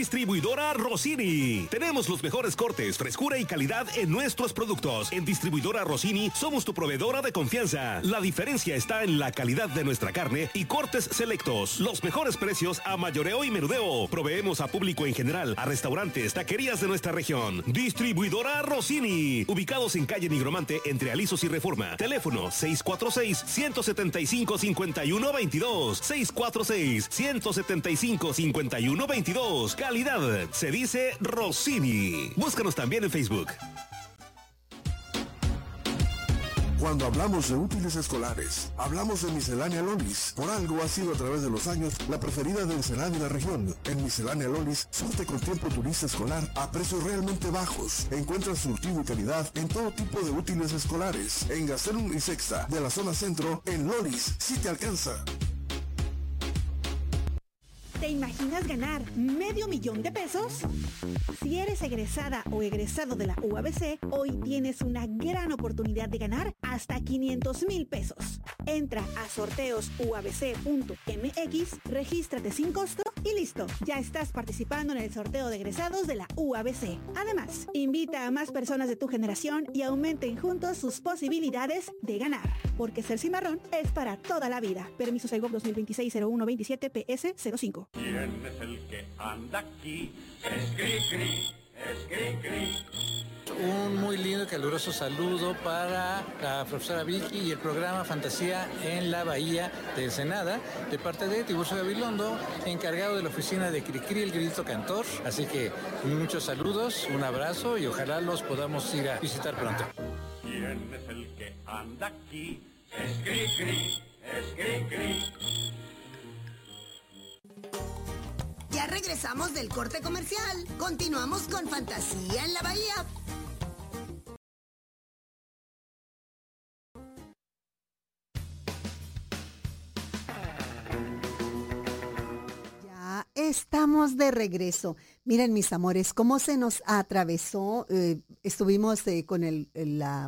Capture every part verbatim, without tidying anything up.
Distribuidora Rossini. Tenemos los mejores cortes, frescura y calidad en nuestros productos. En Distribuidora Rossini somos tu proveedora de confianza. La diferencia está en la calidad de nuestra carne y cortes selectos. Los mejores precios a mayoreo y menudeo. Proveemos a público en general, a restaurantes, taquerías de nuestra región. Distribuidora Rossini. Ubicados en calle Nigromante entre Alisos y Reforma. Teléfono seis cuatro seis, uno siete cinco, cinco uno dos dos. seis cuatro seis, uno siete cinco, cinco uno dos dos. Calidad se dice Rossini. Búscanos también en Facebook. Cuando hablamos de útiles escolares, hablamos de Miscelánea Lolis. Por algo ha sido a través de los años la preferida de Ensenada de la región. En Miscelánea Lolis, surte con tiempo turista escolar a precios realmente bajos. Encuentra surtido y calidad en todo tipo de útiles escolares. En Gastelum y Sexta, de la zona centro, en Lolis, sí te alcanza. ¿Te imaginas ganar medio millón de pesos? Si eres egresada o egresado de la U A B C, hoy tienes una gran oportunidad de ganar hasta quinientos mil pesos. Entra a sorteos u a b c punto m x, regístrate sin costo y listo. Ya estás participando en el sorteo de egresados de la U A B C. Además, invita a más personas de tu generación y aumenten juntos sus posibilidades de ganar. Porque ser cimarrón es para toda la vida. Permiso Segov dos mil veintiséis cero uno veintisiete P S cero cinco. ¿Quién es el que anda aquí? Es Cricri, es Cricri. Un muy lindo y caluroso saludo para la profesora Vicky y el programa Fantasía en la Bahía de Ensenada, de parte de Tiburcio Gabilondo, encargado de la oficina de Cricri, el grito cantor. Así que muchos saludos, un abrazo y ojalá los podamos ir a visitar pronto. ¿Quién es el que anda aquí? Es Cricri, es Cricri. Ya regresamos del corte comercial. Continuamos con Fantasía en la Bahía. Ya estamos de regreso. Miren, mis amores, cómo se nos atravesó. Eh, estuvimos eh, con el, el la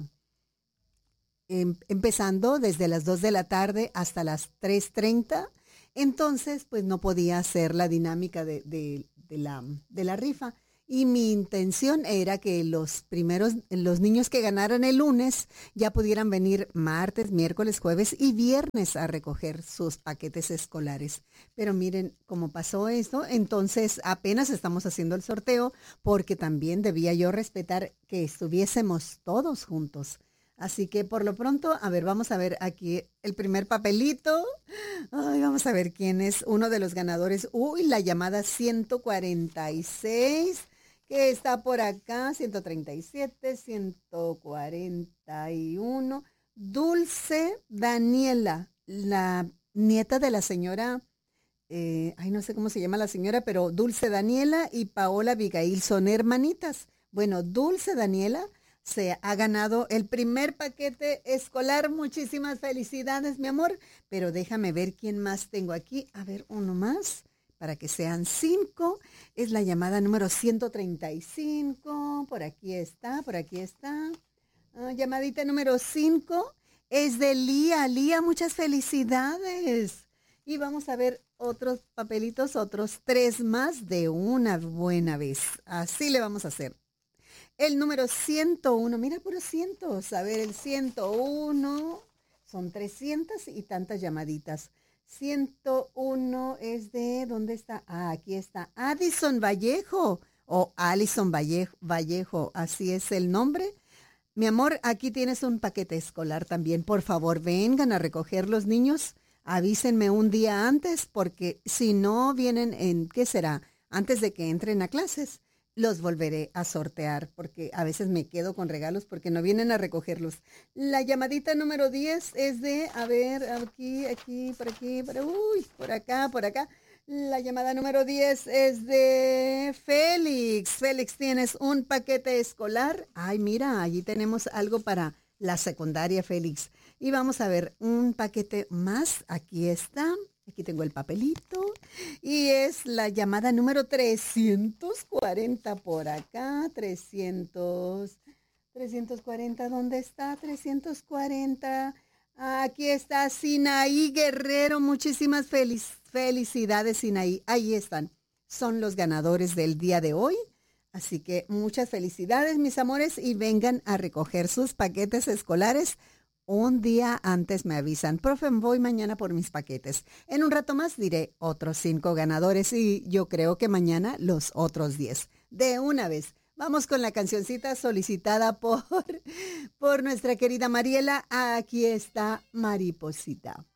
em, empezando desde las dos de la tarde hasta las tres treinta. Entonces, pues no podía hacer la dinámica de, de, de, la, de la rifa. Y mi intención era que los primeros, los niños que ganaran el lunes ya pudieran venir martes, miércoles, jueves y viernes a recoger sus paquetes escolares. Pero miren cómo pasó esto. Entonces apenas estamos haciendo el sorteo porque también debía yo respetar que estuviésemos todos juntos. Así que por lo pronto, a ver, vamos a ver aquí el primer papelito. Ay, vamos a ver quién es uno de los ganadores. Uy, la llamada ciento cuarenta y seis, que está por acá, ciento treinta y siete, ciento cuarenta y uno. Dulce Daniela, la nieta de la señora, eh, ay, no sé cómo se llama la señora, pero Dulce Daniela y Paola Abigail son hermanitas. Bueno, Dulce Daniela se ha ganado el primer paquete escolar. Muchísimas felicidades, mi amor. Pero déjame ver quién más tengo aquí. A ver, uno más, para que sean cinco. Es la llamada número ciento treinta y cinco. Por aquí está, por aquí está. Ah, llamadita número cinco. Es de Lía. Lía, muchas felicidades. Y vamos a ver otros papelitos, otros tres más de una buena vez. Así le vamos a hacer. El número ciento uno, mira, puros cientos. A ver, el ciento uno, son trescientas y tantas llamaditas. ciento uno es de, ¿dónde está? Ah, aquí está, Addison Vallejo, o Alison Vallejo, Vallejo, así es el nombre. Mi amor, aquí tienes un paquete escolar también. Por favor, vengan a recoger los niños. Avísenme un día antes, porque si no vienen en, ¿qué será? Antes de que entren a clases. Los volveré a sortear porque a veces me quedo con regalos porque no vienen a recogerlos. La llamadita número diez es de, a ver, aquí, aquí, por aquí, por, uy, por acá, por acá. La llamada número diez es de Félix. Félix, ¿tienes un paquete escolar? Ay, mira, allí tenemos algo para la secundaria, Félix. Y vamos a ver un paquete más. Aquí está. Aquí tengo el papelito y es la llamada número trescientos cuarenta por acá, trescientos, trescientos cuarenta, ¿dónde está? trescientos cuarenta, aquí está Sinaí Guerrero, muchísimas felic- felicidades Sinaí, ahí están, son los ganadores del día de hoy. Así que muchas felicidades, mis amores, y vengan a recoger sus paquetes escolares. Un día antes me avisan, profe, voy mañana por mis paquetes. En un rato más diré otros cinco ganadores y yo creo que mañana los otros diez. De una vez, vamos con la cancioncita solicitada por, por nuestra querida Mariela. Aquí está Mariposita.